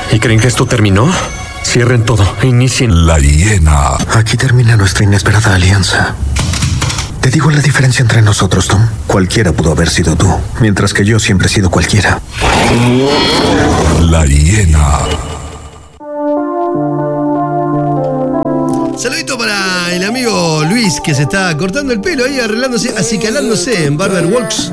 ¿Y creen que esto terminó? Cierren todo e inicien. La hiena. Aquí termina nuestra inesperada alianza. Te digo la diferencia entre nosotros, Tom. Cualquiera pudo haber sido tú, mientras que yo siempre he sido cualquiera. La hiena. Saludito para el amigo Luis, que se está cortando el pelo ahí, arreglándose, acicalándose en Barber Works.